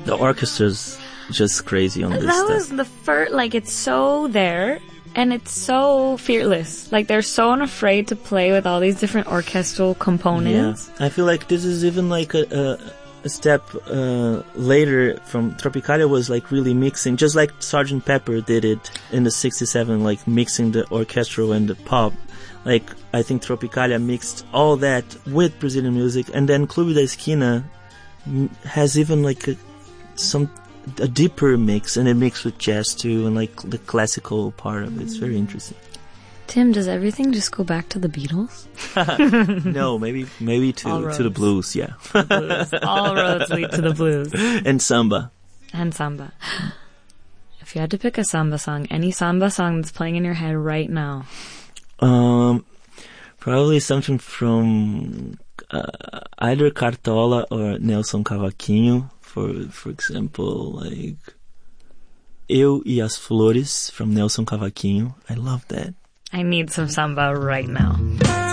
The orchestra's just crazy on this That stuff. was the first, like, it's so there, and it's so fearless. Like, they're so unafraid to play with all these different orchestral components. Yeah, I feel like this is even like a step later from Tropicalia was like really mixing, just like Sgt. Pepper did it in the 67, like mixing the orchestral and the pop. Like, I think Tropicalia mixed all that with Brazilian music, and then Clube da Esquina has even like a deeper mix, and it mixed with jazz too, and like the classical part of it. It's very interesting. Tim, does everything just go back to the Beatles? No, maybe to the blues, yeah. The blues. All roads lead to the blues. And samba. And samba. If you had to pick a samba song, any samba song that's playing in your head right now. Probably something from either Cartola or Nelson Cavaquinho. For example, like Eu e as Flores from Nelson Cavaquinho. I love that. I need some samba right now.